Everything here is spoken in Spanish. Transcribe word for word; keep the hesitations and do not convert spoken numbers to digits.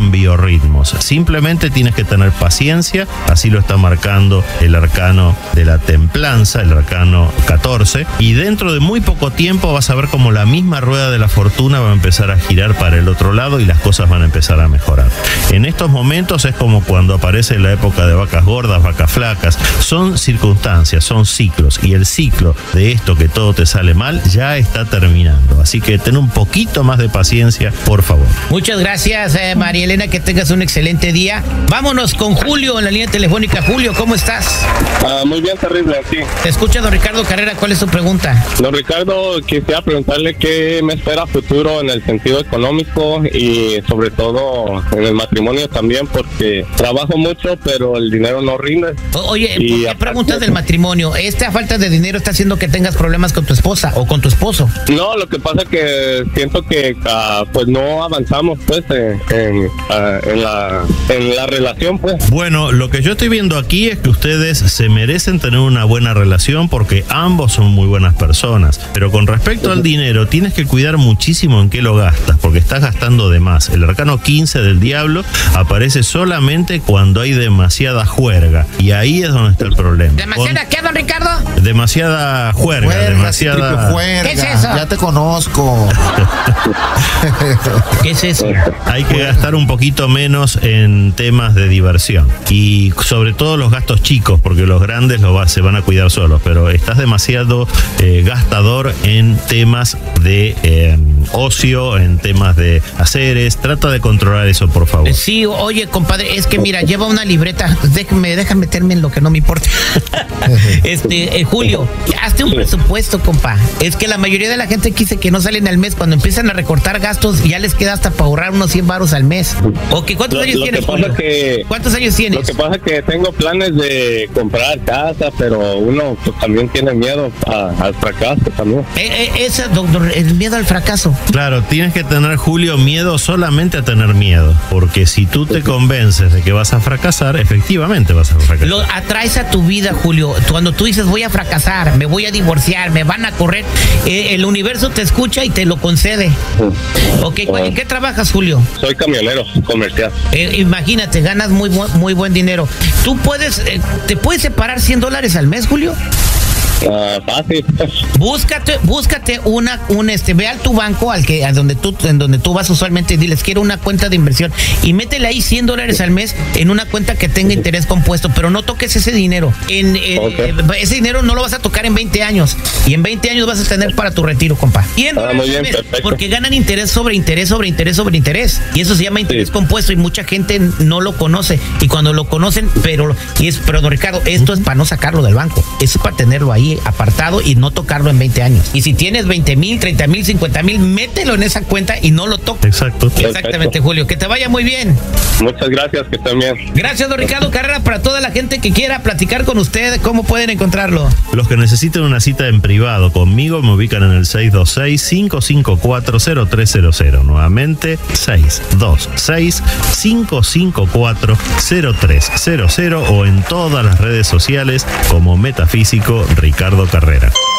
con biorritmos. Simplemente tienes que tener paciencia, así lo está marcando el arcano de la templanza, el arcano catorce, y dentro de muy poco tiempo vas a ver como la misma rueda de la fortuna va a empezar a girar para el otro lado y las cosas van a empezar a mejorar. En estos momentos es como cuando aparece la época de vacas gordas, vacas flacas. Son circunstancias, son ciclos, y el ciclo de esto que todo te sale mal ya está terminando. Así que ten un poquito más de paciencia, por favor. Muchas gracias, eh, María Elena, que tengas un excelente día. Vámonos con Julio en la línea telefónica. Julio, ¿cómo estás? Uh, muy bien, terrible, sí. Te escucha don Ricardo Carrera, ¿cuál es tu pregunta? Don Ricardo, quisiera preguntarle qué me espera futuro en el sentido económico y sobre todo en el matrimonio también, porque trabajo mucho, pero el dinero no rinde. O, oye, ¿por qué preguntas del matrimonio? ¿Esta falta de dinero está haciendo que tengas problemas con tu esposa o con tu esposo? No, lo que pasa es que siento que uh, pues no avanzamos pues en, en, uh, en, la, en la relación pues. Bueno, lo que yo estoy viendo aquí es que ustedes se merecen tener una buena relación porque ambos son muy buenas personas, pero con respecto al dinero tienes que cuidar muchísimo en qué lo gastas, porque estás gastando de más. El arcano quince del diablo aparece solamente cuando hay demasiada juerga, y ahí es donde está el problema. ¿Demasiada qué, don Ricardo? Demasiada juerga, Juerga, demasiada... juerga. ¿Qué es eso? Ya te conozco. ¿Qué es eso? Hay que gastar un poquito menos en temas de diversión, y sobre todo los gastos chicos, porque los grandes lo va, se van a cuidar solos, pero estás demasiado eh, gastador en temas de eh, ocio, en temas de haceres. Trata de controlar eso, por favor. Sí, oye, compadre, es que mira, lleva una libreta, déjame, déjame meterme en lo que no me importa. Este, eh, Julio, hazte un presupuesto, compa. Es que la mayoría de la gente dice que no salen al mes. Cuando empiezan a recortar gastos, ya les queda hasta para ahorrar unos cien baros al mes. Ok, ¿cuántos lo, años lo tienes, que pasa Julio? que, ¿Cuántos años tienes? Lo que pasa es que tengo planes de comprar casa, pero uno pues también tiene miedo a, al fracaso también. Eh, eh, esa, doctor, el miedo al fracaso. Claro, tienes que tener, Julio, miedo solamente a tener miedo, porque si tú te convences de que vas a fracasar, efectivamente vas a fracasar. Lo atraes a tu vida, Julio. Cuando tú dices voy a fracasar, me voy a divorciar, me van a correr, eh, el universo te escucha y te lo concede. Ok, ¿en qué trabajas, Julio? Soy camionero comercial. Eh, imagínate, ganas muy, bu- muy buen dinero. ¿Tú puedes, eh, te puedes separar cien dólares al mes, Julio? Uh, fácil. Búscate, búscate una, un este, ve al tu banco, al que, a donde tú, en donde tú vas usualmente, y diles quiero una cuenta de inversión y métele ahí cien dólares al mes en una cuenta que tenga interés compuesto, pero no toques ese dinero. En, en Okay. eh, ese dinero no lo vas a tocar en veinte años, y en veinte años vas a tener para tu retiro, compa. cien Ah, muy bien, al mes, perfecto. porque ganan interés sobre interés sobre interés sobre interés, y eso se llama interés Sí. compuesto, y mucha gente no lo conoce, y cuando lo conocen, pero y es, pero don Ricardo, esto es para no sacarlo del banco, eso es para tenerlo ahí apartado y no tocarlo en veinte años. Y si tienes veinte mil, treinta mil, cincuenta mil, mételo en esa cuenta y no lo toques. Exacto. Exactamente, Perfecto. Julio. Que te vaya muy bien. Muchas gracias, que estén bien. Gracias, don Ricardo Carrera. Para toda la gente que quiera platicar con usted, ¿cómo pueden encontrarlo? Los que necesiten una cita en privado conmigo me ubican en el seis dos seis, cinco cinco cuatro, cero tres cero cero. Nuevamente, seis dos seis, cinco cinco cuatro, cero tres cero cero, o en todas las redes sociales como Metafísico Ricardo Carrera.